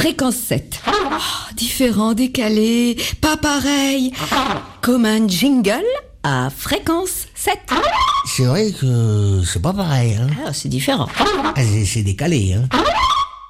Fréquence 7. Oh, différent, décalé, pas pareil. Comme un jingle à fréquence 7. C'est vrai que c'est pas pareil, hein. Ah, c'est différent. Ah, c'est décalé, hein.